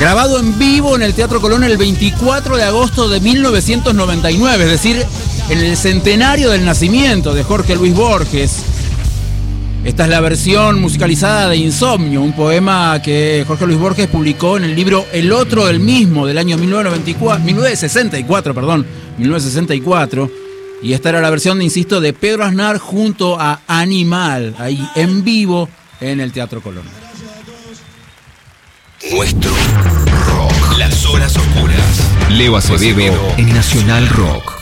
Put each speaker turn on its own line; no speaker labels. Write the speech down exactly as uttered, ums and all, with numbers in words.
grabado en vivo en el Teatro Colón el veinticuatro de agosto de mil novecientos noventa y nueve, es decir, en el centenario del nacimiento de Jorge Luis Borges. Esta es la versión musicalizada de Insomnio, un poema que Jorge Luis Borges publicó en el libro El Otro del Mismo del año mil novecientos sesenta y cuatro, perdón, mil novecientos sesenta y cuatro. Y esta era la versión, insisto, de Pedro Aznar junto a Animal, ahí en vivo en el Teatro Colón.
Nuestro rock. Las horas oscuras. Leo Acevedo en Nacional Rock.